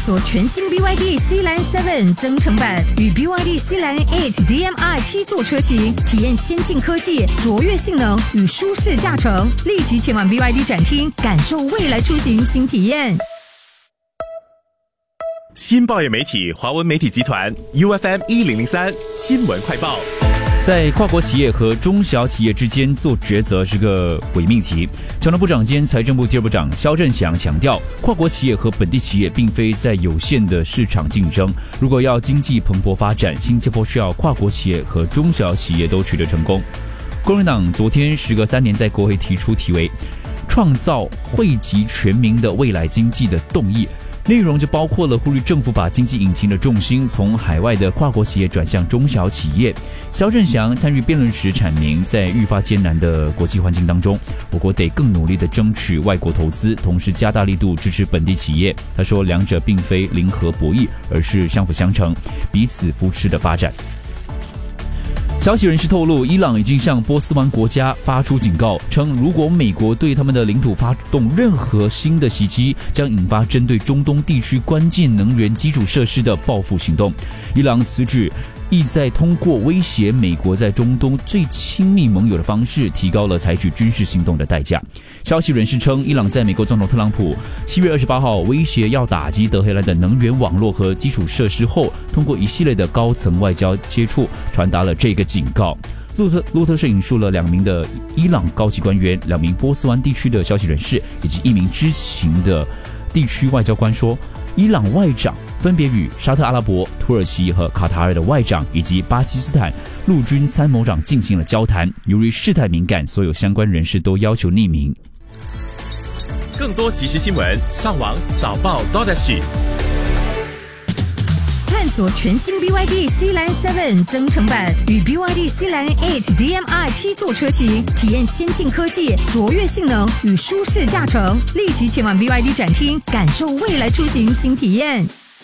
索全新 BYD Sealand 7增程版与 BYD Sealand 8 DM-i 7座车型，体验先进科技、卓越性能与舒适驾乘。立即前往 BYD 展厅，感受未来出行新体验。 新报业媒体华文媒体集团 UFM 1003新闻快报。 在跨国企业和中小企业之间做抉择是个伪命题。交通部长兼财政部第二部长肖振祥强调，跨国企业和本地企业并非在有限的市场竞争。如果要经济蓬勃发展，新加坡需要跨国企业和中小企业都取得成功。工人党昨天时隔3年在国会提出题为“创造惠及全民的未来经济”的动议。内容就包括了呼吁政府把经济引擎的重心从海外的跨国企业转向中小企业。肖振祥参与辩论时阐明，在愈发艰难的国际环境当中，我国得更努力地争取外国投资，同时加大力度支持本地企业。他说，两者并非零和博弈，而是相辅相成，彼此扶持的发展。消息人士透露，伊朗已经向波斯湾国家发出警告，称如果美国对他们的领土发动任何新的袭击，将引发针对中东地区关键能源基础设施的报复行动。伊朗此举意在通过威胁美国在中东最亲密盟友的方式，提高了采取军事行动的代价。消息人士称，伊朗在美国总统特朗普7月28号威胁要打击德黑兰的能源网络和基础设施后，通过一系列的高层外交接触，传达了这个警告。路透社引述了2名的伊朗高级官员、2名波斯湾地区的消息人士以及1名知情的地区外交官说，伊朗外长分别与沙特阿拉伯、土耳其和卡塔尔的外长以及巴基斯坦陆军参谋长进行了交谈。由于事态敏感，所有相关人士都要求匿名。 更多即时新闻，上网早报 .SG。 探索全新 BYD Sealand 7增程版与 BYD Sealand 8 DM-i 7座车型，体验先进科技、卓越性能与舒适驾乘。立即前往 BYD 展厅，感受未来出行新体验。